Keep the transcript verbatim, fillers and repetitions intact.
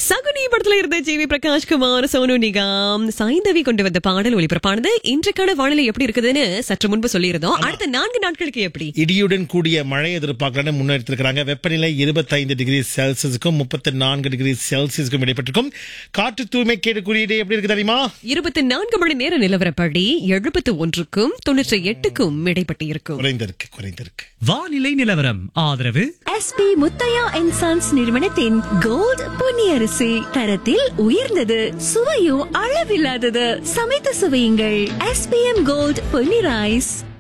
சகுனி படத்துல இருந்த G we Prakash Kumar, Sonu Nigam, Saindhavi கொண்டு வந்த பாடல் ஒளிபரப்பானது. இன்றைக்கான வானிலை எப்படி இருக்குதுன்னு சற்று முன்பு சொல்லியிருந்தோம். அடுத்த நான்கு நாட்களுக்கு எப்படி? இடியுடன் கூடிய மழை எதிர்பார்க்கலாம்னு முன்னெடுத்திருக்கிறாங்க. வெப்பநிலை இருபத்தைந்து டிகிரி செல்சியஸுக்கும் முப்பத்தி நான்கு டிகிரி செல்சியஸுக்கும் இடைப்பட்டிருக்கும். காற்று தூய்மை கேடு குறியீடு எப்படி இருக்கு தெரியுமா? இருபத்தி நான்கு மணி நேர நிலவரப்படி எழுபத்தி ஒன்றுக்கும் தொன்னூற்றி எட்டுக்கும் இடைப்பட்டு இருக்கும். குறைந்திருக்கு குறைந்திருக்கு. வானிலை நிலவரம் ஆதரவு எஸ்பி முத்தையா அண்ட் சன்ஸ் நிறுவனத்தின் கோல்ட் பொன்னியரிசி, தரத்தில் உயர்ந்தது, சுவையும் அளவில்லாதது. சமைத்து சுவையுங்கள். SPM gold Ponni rice.